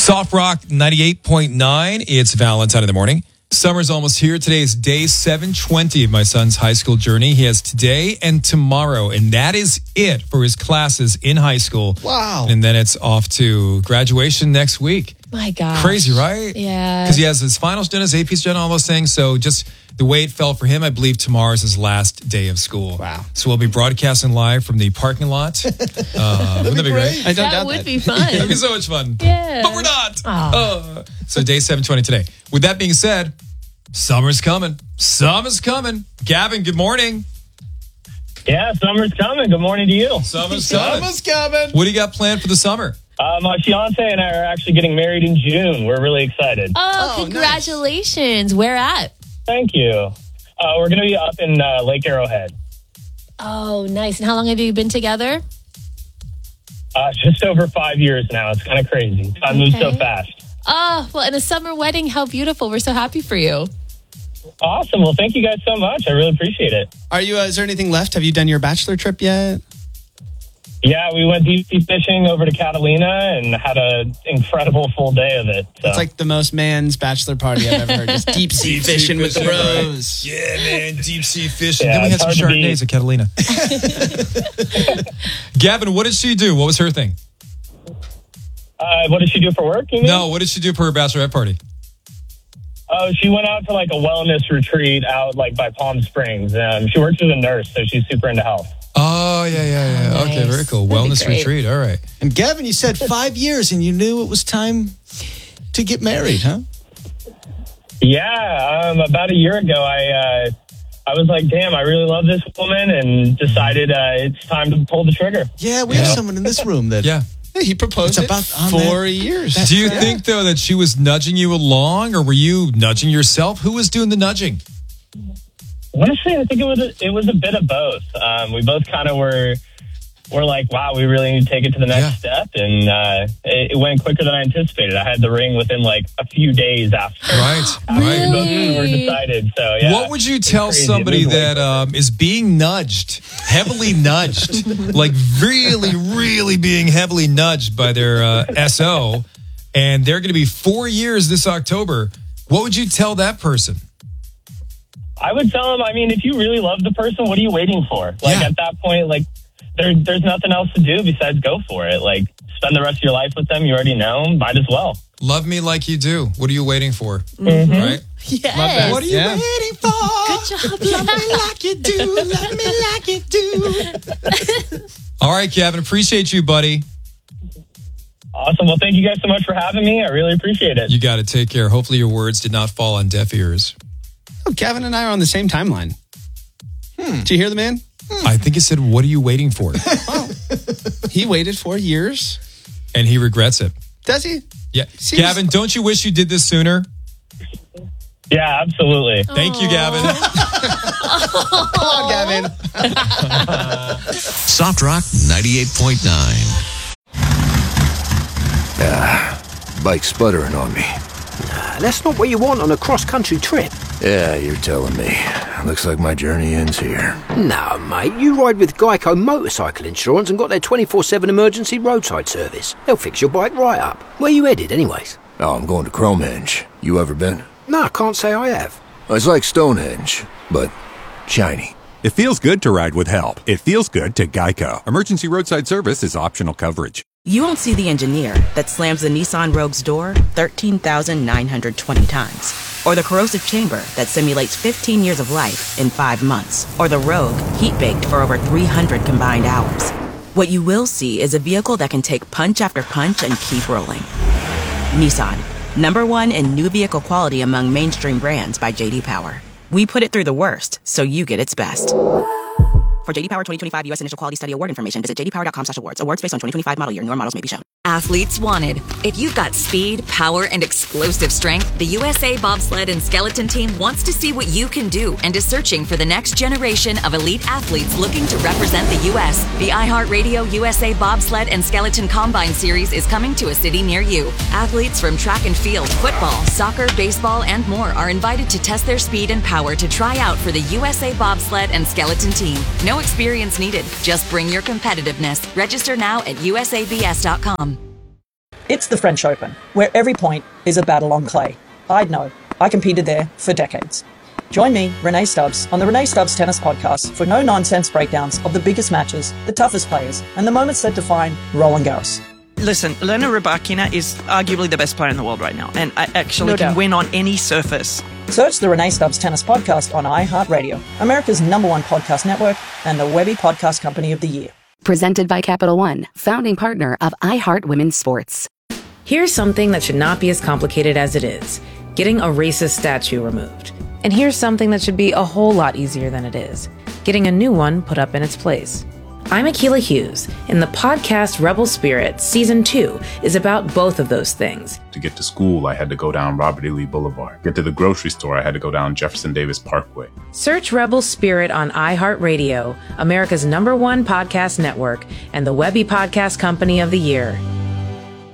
Soft Rock 98.9. It's Valentine in the morning. Summer's almost here. Today is day 720 of my son's high school journey. He has today and tomorrow, and that is it for his classes in high school. Wow. And then it's off to graduation next week. My God. Crazy, right? Yeah. Because he has his finals done, his APs done, all those things. So just the way it fell for him, I believe tomorrow's his last day of school. Wow. So we'll be broadcasting live from the parking lot. Wouldn't that be great? I don't That doubt would that. be fun. It'd be so much fun. Yeah. But we're not. So day 720 today. With that being said, summer's coming. Summer's coming. Gavin, good morning. Yeah, summer's coming. Good morning to you. Summer's coming. Summer's coming. What do you got planned for the summer? My fiance and I are actually getting married in June. We're really excited. Oh, Oh, congratulations. Where at? Thank you. We're going to be up in Lake Arrowhead. Oh, nice. And how long have you been together? Just over 5 years now. It's kind of crazy. Time moves so Okay. fast. Oh, well, and a summer wedding. How beautiful. We're so happy for you. Awesome. Well, thank you guys so much. I really appreciate it. Are you? Is there anything left? Have you done your bachelor trip yet? Yeah, we went deep sea fishing over to Catalina and had an incredible full day of it. So. It's like the most man's bachelor party I've ever heard. Just deep sea Deep sea fishing with the fishing, right? bros. Yeah, man, deep sea fishing. Yeah, Then we had it's some hard to beat. Chardonnays at Catalina. Gavin, what did she do? What was her thing? What did she do for work, you mean? No, what did she do for her bachelorette party? Oh, she went out to like a wellness retreat out like by Palm Springs. She works as a nurse, so she's super into health. Oh, yeah. Oh, Okay, nice. very cool. That'd be Wellness great. retreat. All right. And Gavin, you said 5 years and you knew it was time to get married, huh? Yeah, about a year ago, I was like, damn, I really love this woman, and decided it's time to pull the trigger. Yeah, we have someone in this room that... Yeah. Hey, he proposed It's it about on 4 that- years. Do you think, though, that she was nudging you along, or were you nudging yourself? Who was doing the nudging? Honestly, I think it was a bit of both. We both kind of were like, wow, we really need to take it to the next step, and it went quicker than I anticipated. I had the ring within like a few days after. Right. We both Really? were decided. So yeah. What would you tell crazy. It somebody moved way that is being nudged, heavily nudged, like really, really being heavily nudged by their SO, and they're going to be 4 years this October? What would you tell that person? I would tell him, I mean, if you really love the person, what are you waiting for? Like Yeah. at that point, like there's nothing else to do besides go for it. Like spend the rest of your life with them. You already know. Might as well. Love me like you do. What are you waiting for? Mm-hmm. Right? Yes. Love that. What are you Yeah. waiting for? Good job. Love me like you do. Love me like you do. All right, Gavin. Appreciate you, buddy. Awesome. Well, thank you guys so much for having me. I really appreciate it. You got to take care. Hopefully your words did not fall on deaf ears. Oh, Gavin and I are on the same timeline. Did you hear the man? I think he said, what are you waiting for? He waited 4 years. And he regrets it. Does he? Yeah. Seems- Gavin, don't you wish you did this sooner? Yeah, absolutely. Thank you, Gavin. Come on, Gavin. Soft Rock 98.9. Bike sputtering on me. That's not what you want on a cross-country trip. Yeah, you're telling me. Looks like my journey ends here. No, mate, you ride with Geico Motorcycle Insurance and got their 24/7 emergency roadside service. They'll fix your bike right up. Where you headed, anyways? Oh, I'm going to Cromhenge. You ever been? No, I can't say I have. It's like Stonehenge, but shiny. It feels good to ride with help. It feels good to Geico. Emergency roadside service is optional coverage. You won't see the engineer that slams the Nissan Rogue's door 13,920 times. Or the corrosive chamber that simulates 15 years of life in 5 months. Or the Rogue heat-baked for over 300 combined hours. What you will see is a vehicle that can take punch after punch and keep rolling. Nissan, #1 in new vehicle quality among mainstream brands by J.D. Power. We put it through the worst, so you get its best. For J.D. Power 2025 U.S. Initial Quality Study Award information, visit jdpower.com/awards. Awards based on 2025 model year. Newer models may be shown. Athletes wanted. If you've got speed, power, and explosive strength, the USA Bobsled and Skeleton Team wants to see what you can do and is searching for the next generation of elite athletes looking to represent the U.S. The iHeartRadio USA Bobsled and Skeleton Combine Series is coming to a city near you. Athletes from track and field, football, soccer, baseball, and more are invited to test their speed and power to try out for the USA Bobsled and Skeleton Team. No experience needed. Just bring your competitiveness. Register now at usabs.com. It's the French Open, where every point is a battle on clay. I'd know. I competed there for decades. Join me, Renee Stubbs, on the Renee Stubbs Tennis Podcast for no-nonsense breakdowns of the biggest matches, the toughest players, and the moments that define Roland Garros. Listen, Elena Rybakina is arguably the best player in the world right now, and I actually No can doubt. win on any surface. Search the Renee Stubbs Tennis Podcast on iHeartRadio, America's #1 podcast network, and the Webby Podcast Company of the Year. Presented by Capital One, founding partner of iHeart Women's Sports. Here's something that should not be as complicated as it is: getting a racist statue removed. And here's something that should be a whole lot easier than it is: getting a new one put up in its place. I'm Akilah Hughes, and the podcast Rebel Spirit Season 2 is about both of those things. To get to school, I had to go down Robert E. Lee Boulevard. Get to the grocery store, I had to go down Jefferson Davis Parkway. Search Rebel Spirit on iHeartRadio, America's #1 podcast network, and the Webby Podcast Company of the Year.